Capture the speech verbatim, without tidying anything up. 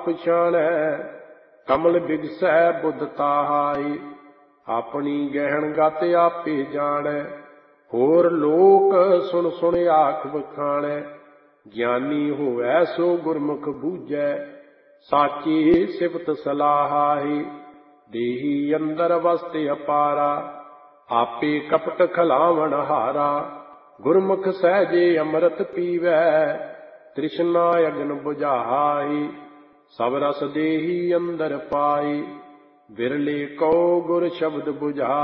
ਪਛਾਣੈ। ਕਮਲ ਬਿਗਸੈ ਬੁੱਧ ਤਾਹਾਈ, ਆਪਣੀ ਗਹਿਣ ਗਤ ਆਪੇ ਜਾਣੈ। ਹੋਰ ਲੋਕ ਸੁਣ ਸੁਣ ਆਖ ਵਖਾਣੈ, ਗਿਆਨੀ ਹੋਵੈ ਸੋ ਗੁਰਮੁਖ ਬੂਝੈ। ਸਾਚੀ ਸਿਫਤ ਸਲਾਹਾਈ, ਦੇਹੀ ਅੰਦਰ ਵਸਤ ਅਪਾਰਾ। ਆਪੇ ਕਪਟ ਖਲਾਵਣ ਹਾਰਾ, ਗੁਰਮੁਖ ਸਹਿਜੇ ਅੰਮ੍ਰਿਤ ਪੀਵੈ। ਤ੍ਰਿਸ਼ਨਾ ਅਗਨ ਬੁਝਾਈ, ਸਭ ਰਸ ਦੇਹੀ ਅੰਦਰ ਪਾਈ। ਬਿਰਲੇ ਕਉ ਗੁਰ ਸ਼ਬਦ ਬੁਝਾਈ।